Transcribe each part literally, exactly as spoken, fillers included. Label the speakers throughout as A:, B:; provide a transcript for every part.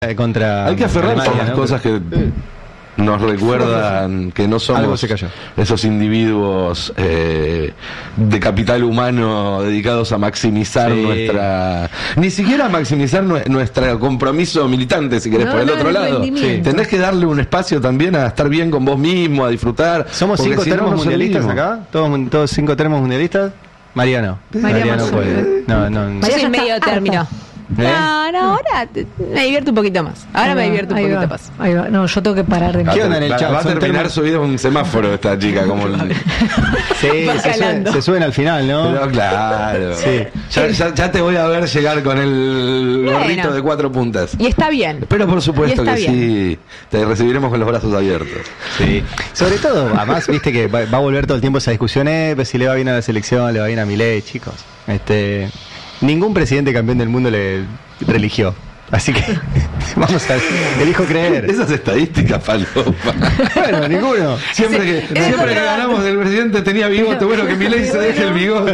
A: contra
B: hay que aferrarse
A: Alemania,
B: a las
A: ¿no?
B: cosas que nos recuerdan que no somos
A: se cayó.
B: esos individuos eh, de capital humano dedicados a maximizar
A: Sí.
B: nuestra, ni siquiera a maximizar nue- nuestro compromiso militante, si querés,
C: No,
B: por el
C: no,
B: otro
C: el
B: lado.
C: rendimiento.
B: Tenés que darle un espacio también a estar bien con vos mismo, a disfrutar.
A: ¿Somos
B: porque
A: cinco
B: si no,
A: termos
B: no
A: mundialistas
B: servimos.
A: acá? ¿Todos, mun- ¿Todos cinco termos mundialistas? Mariano.
C: María
A: no
C: Mazzulla.
A: puede. No, no.
C: María
D: Yo soy
C: ya
D: medio
C: está
D: término.
C: harta.
A: ¿Eh?
D: No, no, ahora te- me divierto un poquito más. Ahora
C: Ahí
D: me
C: va,
D: divierto un
C: ahí
D: poquito
C: va,
D: más.
C: ahí va. No, yo tengo que parar de
A: ¿Qué onda en el
B: Va-
A: chat?
B: Va a
A: Son
B: terminar
A: termos-
B: subida un semáforo esta chica, como el...
A: Sí,
D: Va
A: se, sube-
D: calando.
A: se suben al final, ¿no?
B: Pero claro.
A: Sí.
B: Ya, ya, ya te voy a ver llegar con el
D: Bueno.
B: gorrito de cuatro puntas.
D: Y está bien.
B: Pero por supuesto
D: Y está
B: que sí, te recibiremos con los brazos abiertos.
A: Sí. Sobre todo, además, viste que va, va a volver todo el tiempo esa discusión, eh, pues si le va bien a la selección, le va bien a Milei, chicos. Este, ningún presidente campeón del mundo le religió. Así que vamos a elijo creer.
B: Esas estadísticas, falopa.
A: Bueno, ninguno.
B: Siempre
D: Sí,
B: que,
D: es
B: siempre que
D: contra-
B: ganamos del presidente tenía bigote, bueno, que Milei se deje el bigote.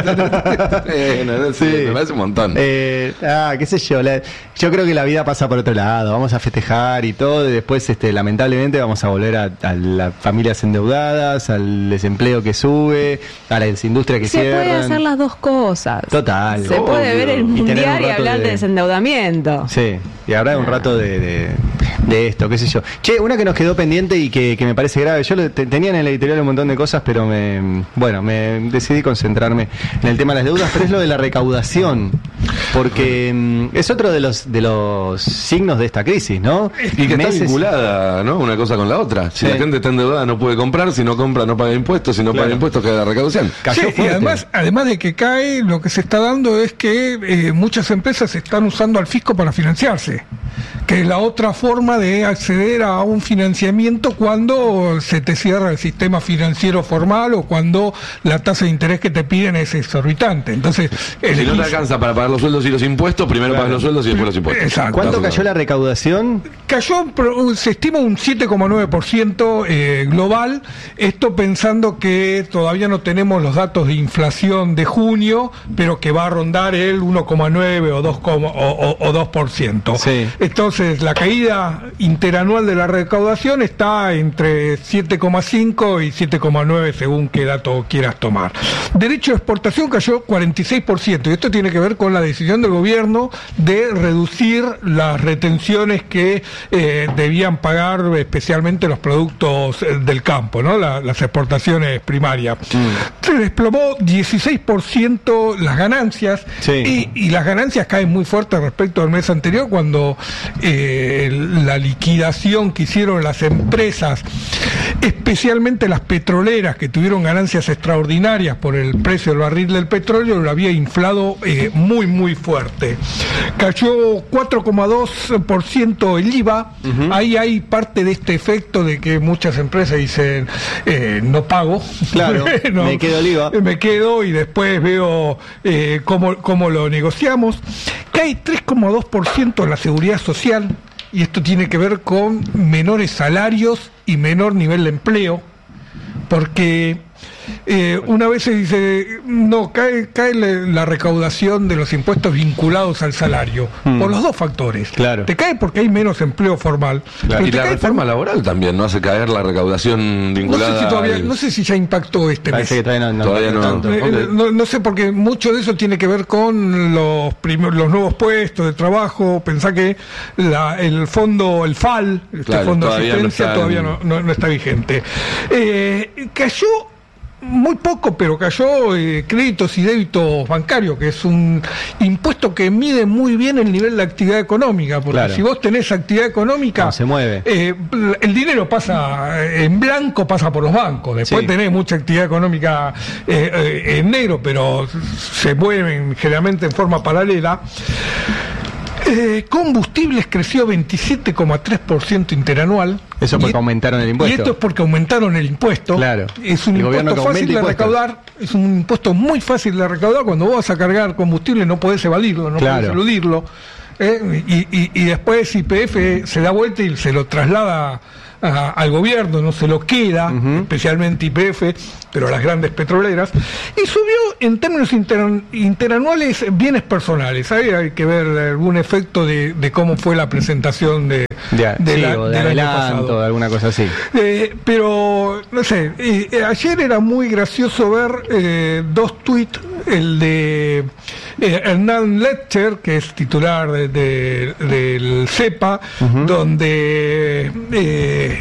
B: Bueno, no sé,
A: Sí.
B: me parece un montón.
A: Eh, ah, qué sé yo. la- yo creo que la vida pasa por otro lado. Vamos a festejar y todo. Y después, este, lamentablemente, vamos a volver a, a las familias endeudadas, al desempleo que sube, a la industria que
D: Se
A: cierran.
D: puede hacer las dos cosas.
A: Total.
D: Se puede
B: obvio.
D: ver el
A: Y tener un
D: mundial y
A: rato
D: hablar de,
A: de-
D: desendeudamiento.
A: Sí, y habrá un rato de, de, de esto, qué sé yo. Che, una que nos quedó pendiente y que, que me parece grave. Yo lo, te- tenía en el editorial un montón de cosas, pero me, bueno, me decidí concentrarme en el tema de las deudas, pero es lo de la recaudación, porque mm, es otro de los de los signos de esta crisis, ¿no?
B: Y que está
A: Meses-
B: vinculada, ¿no? Una cosa con la otra. Si
A: Sí.
B: la gente está endeudada no puede comprar, si no compra no paga impuestos, si no
A: Claro.
B: paga impuestos queda la recaudación.
A: Cayó
E: Sí, y
A: fuerte.
E: además, además de que cae, lo que se está dando es que eh, muchas empresas están usando al fisco para financiarse, que es la otra forma de acceder a un financiamiento cuando se te cierra el sistema financiero formal o cuando la tasa de interés que te piden es exorbitante. Entonces,
B: Si no te
E: elegís-
B: alcanza para pagar los sueldos y los impuestos, primero
A: Claro.
B: pagas los sueldos y después los impuestos.
E: Exacto.
A: ¿Cuánto cayó la recaudación?
E: Cayó, pro- se estima un siete coma nueve por ciento eh, global, esto pensando que todavía no tenemos los datos de inflación de junio, pero que va a rondar el uno coma nueve o dos, o, o- o dos por ciento.
A: Sí.
E: Entonces, la caída interanual de la recaudación está entre siete coma cinco y siete coma nueve según qué dato quieras tomar. Derecho de exportación cayó cuarenta y seis por ciento y esto tiene que ver con la decisión del gobierno de reducir las retenciones que eh, debían pagar especialmente los productos eh, del campo, ¿no? La- las exportaciones primarias. Se desplomó dieciséis por ciento las ganancias
A: Sí.
E: y, y las ganancias caen muy fuerte respecto al mes anterior cuando eh, la liquidación que hicieron las empresas, especialmente las petroleras que tuvieron ganancias extraordinarias por el precio del barril del petróleo, lo había inflado eh, muy muy fuerte. Cayó cuatro coma dos por ciento el I V A. Ahí hay parte de este efecto de que muchas empresas dicen eh, no pago.
A: Claro, me quedo el I V A.
E: Me quedo y después veo eh, cómo, cómo lo negociamos. Cae tres coma dos por ciento en la seguridad social y esto tiene que ver con menores salarios y menor nivel de empleo, porque eh, una vez se dice, no, cae, cae la, la recaudación de los impuestos vinculados al salario,
A: Mm.
E: por los dos factores.
A: Claro.
E: Te cae porque hay menos empleo formal. pero
B: Y
E: te
B: la
E: cae
B: reforma
E: por-
B: laboral también no hace caer la recaudación
E: no
B: vinculada
E: sé si todavía,
B: al-
E: no sé si ya impactó este
A: Parece que
E: mes.
A: todavía no, no-
B: Todavía no.
A: tanto.
E: Eh,
B: Ok.
E: no, no sé, porque mucho de eso tiene que ver con los primer- los nuevos puestos de trabajo. Pensá que la, el fondo, el F A L, este
B: Claro,
E: fondo de
B: todavía no
E: asistencia,
B: está en-
E: todavía no, no- no está vigente. Eh, cayó muy poco, pero cayó eh, créditos y débitos bancarios, que es un impuesto que mide muy bien el nivel de actividad económica, porque
A: Claro.
E: si vos tenés actividad económica,
A: No, se mueve.
E: eh, el dinero pasa eh, en blanco, pasa por los bancos. Después
A: Sí.
E: tenés mucha actividad económica eh, eh, en negro, pero se mueven generalmente en forma paralela. Eh, combustibles creció veintisiete coma tres por ciento interanual.
A: Eso porque
E: Y-
A: aumentaron el impuesto.
E: Y esto es porque aumentaron el impuesto.
A: Claro.
E: Es un
A: El gobierno
E: impuesto
A: que
E: fácil de
A: aumenta
E: recaudar, es un impuesto muy fácil de recaudar. Cuando vos vas a cargar combustible no podés evadirlo, no
A: Claro.
E: podés eludirlo. ¿eh? Y, y- y después Y P F se da vuelta y se lo traslada a, al gobierno, no se lo queda, uh-huh. especialmente Y P F, pero las grandes petroleras, y subió en términos inter, interanuales bienes personales. Ahí hay que ver algún efecto de, de cómo fue la presentación de,
A: de,
E: de,
A: sí,
E: la,
A: o de
E: del
A: adelanto,
E: año pasado.
A: Alguna cosa así.
E: Eh, pero, no sé, eh, ayer era muy gracioso ver eh, dos tuits, el de eh, Hernán Letcher, que es titular de, de, del CEPA, uh-huh. donde eh,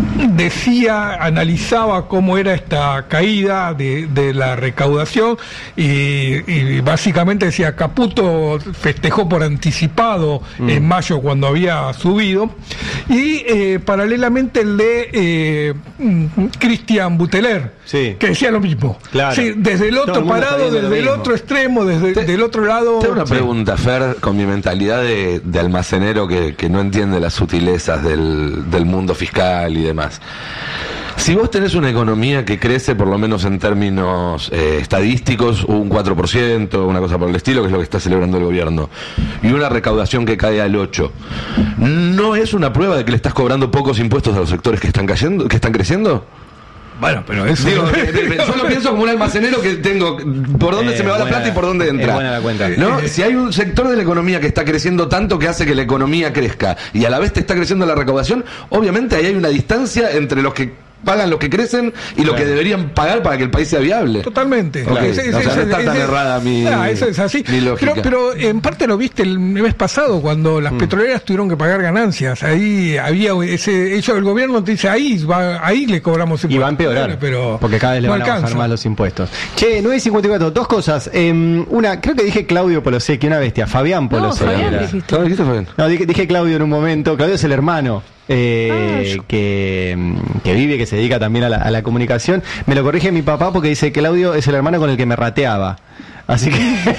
E: decía, analizaba cómo era esta caída de, de la recaudación y, y básicamente decía, Caputo festejó por anticipado mm. en mayo cuando había subido, y eh, paralelamente el de eh, Cristian Buteler, sí. que decía lo mismo.
A: Claro.
E: Sí, desde el otro
A: el
E: parado, desde el otro extremo, desde
B: Te,
E: del otro lado.
B: Tengo una
E: sí.
B: pregunta, Fer, con mi mentalidad de, de almacenero que, que no entiende las sutilezas del, del mundo fiscal y demás. Si vos tenés una economía que crece, por lo menos en términos eh, estadísticos, un cuatro por ciento, una cosa por el estilo, que es lo que está celebrando el gobierno, y una recaudación que cae al ocho por ciento, ¿no es una prueba de que le estás cobrando pocos impuestos a los sectores que están cayendo, que están creciendo?
E: Bueno, pero eso...
B: Digo, yo lo pienso como un almacenero que tengo por dónde eh, se me va
A: buena,
B: la plata y por dónde entra.
A: Es buena la cuenta.
B: ¿No? Si hay un sector de la economía que está creciendo tanto que hace que la economía crezca y a la vez te está creciendo la recaudación, obviamente ahí hay una distancia entre los que pagan lo que crecen y lo claro. que deberían pagar para que el país sea viable.
E: Totalmente.
B: Okay. Ese, ese, o sea, no está tan ese, errada mi,
E: ah, eso es así.
B: mi lógica.
E: Pero, pero en parte lo viste el mes pasado cuando las mm. petroleras tuvieron que pagar ganancias. Ahí había ese, ellos, el gobierno te dice, ahí va, ahí le cobramos impuestos.
A: Y va a empeorar,
E: pero
A: porque cada vez le
E: no
A: van
E: alcanza.
A: a bajar más los impuestos. Che, nueve cincuenta y cuatro, dos cosas. Eh, una, creo que dije Claudio Polosecchi, una bestia. Fabián Polosecchi.
D: No, Fabián,
B: dijiste. ¿No dijiste Fabián?
A: No, dije, dije Claudio en un momento. Claudio es el hermano. Eh, ah, que, que vive, que se dedica también a la, a la comunicación. Me lo corrige mi papá porque dice que Claudio es el hermano con el que me rateaba. Así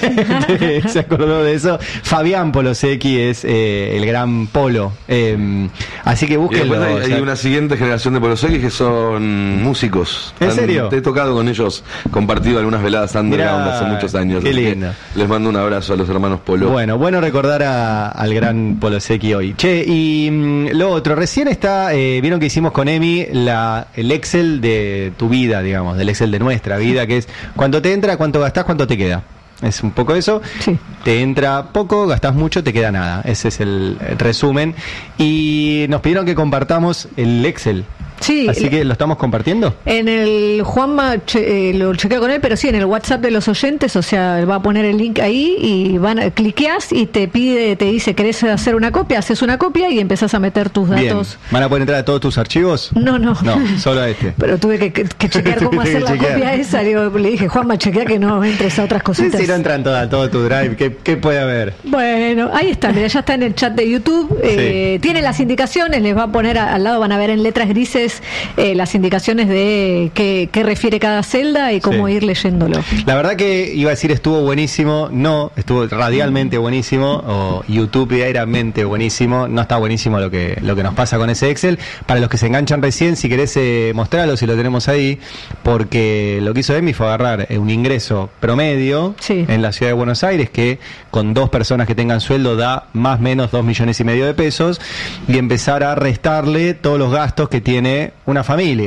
A: que se acordó de eso. Fabián Polosecchi es eh, el gran Polo. Eh, así que búsquenlo.
B: Hay,
A: o sea,
B: hay una siguiente generación de Polosecchi que son músicos.
A: ¿En
B: Han,
A: serio?
B: He tocado con ellos, compartido algunas veladas underground hace muchos años.
A: Qué lindo.
B: Les mando un abrazo a los hermanos Polo.
A: Bueno, bueno recordar a, al gran Polosecchi hoy. Che, y mm, lo otro, recién está, eh, vieron que hicimos con Emi la, el Excel de tu vida, digamos, del Excel de nuestra vida, que es cuánto te entra, cuánto gastás, cuánto te queda. Es un poco eso.
D: Sí.
A: Te entra poco, gastás mucho, te queda nada. Ese es el, el resumen. Y nos pidieron que compartamos el Excel.
D: Sí.
A: Así que lo estamos compartiendo.
D: En el Juanma che, eh, lo chequeo con él, pero sí, en el WhatsApp de los oyentes, o sea, va a poner el link ahí y van a, cliqueas y te pide, te dice, ¿querés hacer una copia? Haces una copia y empezás a meter tus datos.
A: Bien. ¿Van a poder entrar a todos tus archivos?
D: No, no.
A: No, solo a este.
D: Pero tuve que, que, que chequear cómo hacer la
A: chequear.
D: copia esa. Le, le dije, Juanma, chequea que no entres a otras cositas.
A: Si no entran todas, todo tu drive, ¿qué, qué puede haber?
D: Bueno, ahí está, mira, ya está en el chat de YouTube. Eh, sí. Tiene las indicaciones, les va a poner a, al lado, van a ver en letras grises eh, las indicaciones de qué, qué refiere cada celda y cómo sí. ir leyéndolo.
A: La verdad que iba a decir estuvo buenísimo, no, estuvo radialmente buenísimo, o youtuberamente buenísimo, no está buenísimo lo que lo que nos pasa con ese Excel. Para los que se enganchan recién, si querés eh, mostrarlo, si lo tenemos ahí, porque lo que hizo Emi fue agarrar eh, un ingreso promedio sí. en la ciudad de Buenos Aires, que con dos personas que tengan sueldo da más o menos dos millones y medio de pesos, y empezar a restarle todos los gastos que tiene una familia.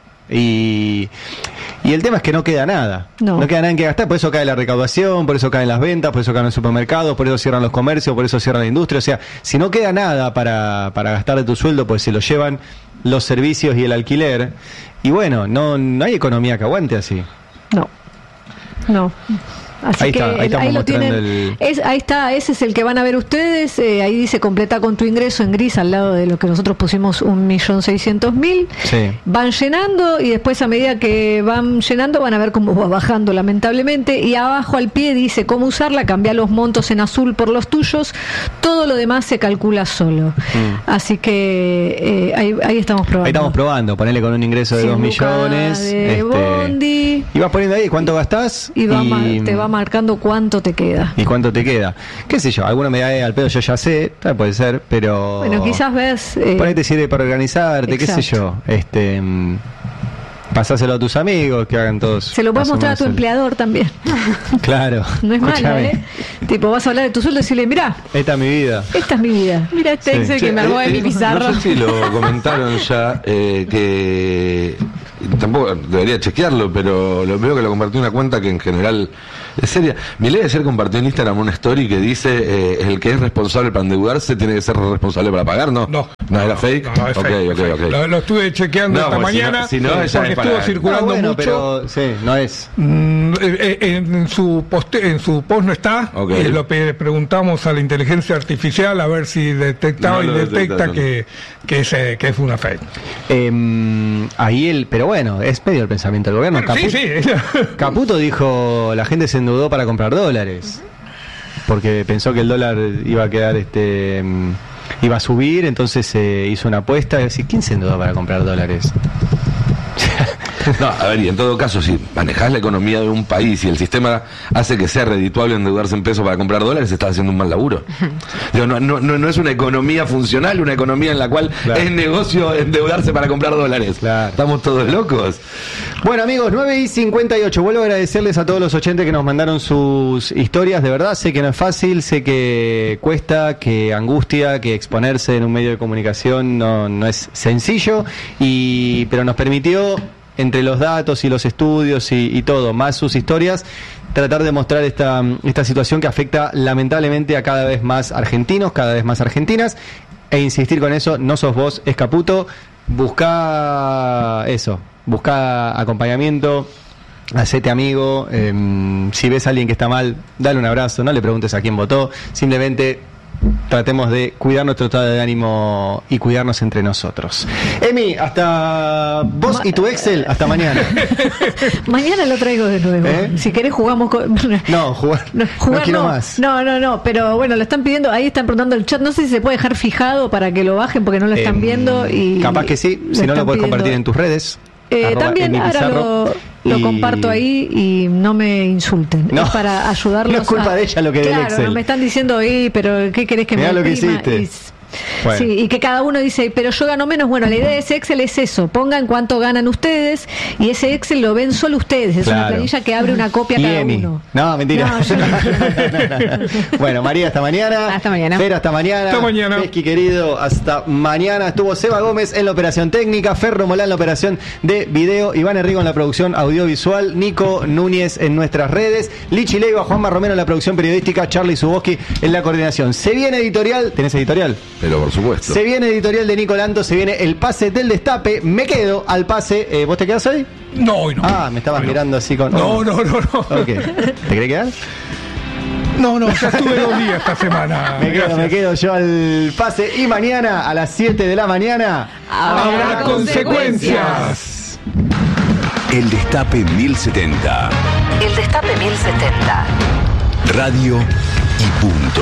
A: Y, y el tema es que no queda nada, no. no queda nada en que gastar, por eso cae la recaudación, por eso caen las ventas, por eso caen los supermercados, por eso cierran los comercios, por eso cierran la industria. O sea, si no queda nada para, para gastar de tu sueldo, pues se lo llevan los servicios y el alquiler. Y bueno, no, no hay economía que aguante así.
D: No, no. Así
A: ahí
D: que
A: está, ahí,
D: ahí lo tienen.
A: El...
D: Es, ahí está, ese es el que van a ver ustedes. Eh, ahí dice completa con tu ingreso en gris al lado de lo que nosotros pusimos un millón seiscientos mil.
A: Sí.
D: Van llenando y después a medida que van llenando van a ver cómo va bajando lamentablemente. Y abajo al pie dice cómo usarla, cambiar los montos en azul por los tuyos. Todo lo demás se calcula solo. Mm. Así que eh, ahí, ahí estamos probando.
A: Ahí estamos probando, ponerle con un ingreso de dos millones.
D: De este, Bondi.
A: Y vas poniendo ahí cuánto gastás.
D: Y, va
A: y...
D: te va marcando cuánto te queda.
A: ¿Y cuánto te queda? ¿Qué sé yo? Alguno me da eh, al pedo, yo ya sé, puede ser, pero...
D: Bueno, quizás ves... Eh,
A: por ahí te sirve para organizarte, exacto. Qué sé yo. Este... Pasáselo a tus amigos, que hagan todos.
D: Se lo puedes mostrar a tu empleador también.
A: Claro.
D: No es malo, ¿eh? Tipo, vas a hablar de tu sueldo y decirle, mirá,
A: esta es mi vida.
D: Esta es mi vida. Mira este
A: Sí.
D: Excel que
B: Che,
D: me armó
B: eh,
D: de mi
B: eh,
D: pizarra.
B: No sé si lo comentaron ya, eh, que tampoco debería chequearlo, pero lo veo que lo compartió una cuenta que en general es seria. Milei ayer compartió en Instagram una story que dice eh, el que es responsable para endeudarse tiene que ser responsable para pagar, ¿no?
E: No.
B: ¿No era fake?
E: No, no, es
B: ok,
E: fake,
B: ok,
E: es
B: ok.
E: fake. Lo, lo estuve chequeando
B: No,
E: esta
B: pues si no-
E: mañana
B: si no,
E: porque
B: ella es
E: estuvo
B: para-
E: circulando
A: No, bueno,
E: mucho.
A: pero sí, no es.
E: Mm, eh, eh, en su poste, en su post no está.
B: Ok.
E: Eh, lo pe- preguntamos a la inteligencia artificial a ver si detectaba
B: No
E: y
B: lo
E: detecta
B: detecta, no.
E: que, que, es, eh, que es una fake.
A: Eh, ahí el, pero bueno, es medio el pensamiento del gobierno.
E: Bueno, sí,
A: Capu-
E: sí.
A: Caputo dijo, la gente se endeudó para comprar dólares, porque pensó que el dólar iba a quedar, este, mm, iba a subir, entonces se hizo una apuesta y decir, ¿quién se endeudó para comprar dólares?
B: No, a ver, y en todo caso, si manejás la economía de un país y el sistema hace que sea redituable endeudarse en pesos para comprar dólares, estás haciendo un mal laburo. Digo, no, no, no, no es una economía funcional, una economía en la cual
A: Claro.
B: es negocio endeudarse para comprar dólares.
A: Claro.
B: Estamos todos locos.
A: Bueno, amigos, nueve y cincuenta y ocho. Vuelvo a agradecerles a todos los oyentes que nos mandaron sus historias. De verdad, sé que no es fácil, sé que cuesta, que angustia, que exponerse en un medio de comunicación no, no es sencillo, y pero nos permitió, entre los datos y los estudios y, y todo, más sus historias, tratar de mostrar esta, esta situación que afecta lamentablemente a cada vez más argentinos, cada vez más argentinas, e insistir con eso, no sos vos, es Caputo. Busca eso, busca acompañamiento, hacete amigo, eh, si ves a alguien que está mal, dale un abrazo, no le preguntes a quién votó, simplemente tratemos de cuidar nuestro estado de ánimo y cuidarnos entre nosotros. Emi, hasta vos y tu Excel, hasta mañana.
D: Mañana lo traigo de nuevo.
A: ¿Eh?
D: Si querés jugamos con...
A: No, jugar,
D: No,
A: no
D: jugar
A: quiero
D: no.
A: más.
D: No, no, no, pero bueno, lo están pidiendo, ahí están preguntando el chat, no sé si se puede dejar fijado para que lo bajen porque no lo están
A: Em,
D: viendo y...
A: capaz que sí, si no
D: están
A: lo puedes
D: pidiendo.
A: compartir en tus redes.
D: Eh,
A: arroba
D: también
A: Emi
D: ahora
A: Pizarro,
D: lo, lo
A: y-
D: comparto ahí y no me insulten.
A: No.
D: Es para ayudarlos.
A: No es culpa
D: a-
A: de ella lo que del
D: Claro,
A: Excel.
D: no me están diciendo, "Ey, pero ¿qué querés que
A: Mirá
D: me
A: lo que
D: imprima?"
A: hiciste.
D: Y,
A: Bueno.
D: sí, y que cada uno dice, pero yo gano menos. Bueno, la idea de ese Excel es eso, pongan cuánto ganan ustedes y ese Excel lo ven solo ustedes. Es una
A: Claro.
D: planilla que abre una copia a
A: Y
D: cada
A: Emi.
D: uno.
A: No, mentira.
D: No, yo no.
A: Bueno, María, hasta mañana.
C: Hasta mañana.
A: Fer, hasta mañana.
E: Hasta mañana.
A: Pesqui, querido, hasta mañana. Estuvo Seba Gómez en la operación técnica, Ferro Molán en la operación de video, Iván Enrico en la producción audiovisual, Nico Núñez en nuestras redes, Lichi Leiva, Juanma Romero en la producción periodística, Charlie Zuboski en la coordinación. Se viene editorial, ¿tenés editorial?
B: Pero por supuesto.
A: Se viene editorial de Nico Lanto, se viene el pase del destape. Me quedo al pase. Eh, ¿Vos te quedás hoy?
E: No, hoy no.
A: Ah, me estabas
E: Hoy no.
A: mirando así con.
E: No, no, no, no.
A: Ok. ¿Te querés quedar?
E: No, no, ya estuve dos días esta semana.
A: Me quedo,
E: Gracias.
A: me quedo yo al pase. Y mañana a las siete de la mañana
E: Habrá consecuencias.
F: El Destape mil setenta.
G: El Destape mil setenta.
F: Radio y punto.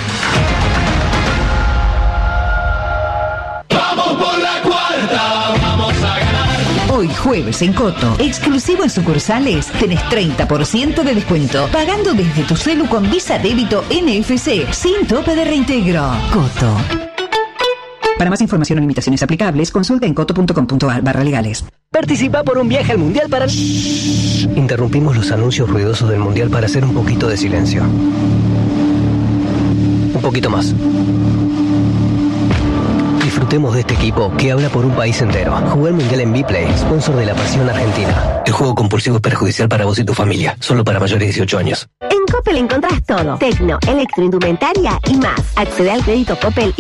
G: Hoy jueves en Coto, exclusivo en sucursales, tenés treinta por ciento de descuento, pagando desde tu celu con Visa Débito N F C, sin tope de reintegro. Coto.
H: Para más información o limitaciones aplicables, consulta en coto punto com punto ar barra legales.
I: Participa por un viaje al Mundial para... Interrumpimos los anuncios ruidosos del Mundial para hacer un poquito de silencio. Un poquito más. Disfrutemos de este equipo que habla por un país entero. Jugar Mundial en Vplay, sponsor de la Pasión Argentina. El juego compulsivo es perjudicial para vos y tu familia. Solo para mayores de dieciocho años.
J: En Coppel encontrás todo. Tecno, electroindumentaria y más. Accede al crédito Coppel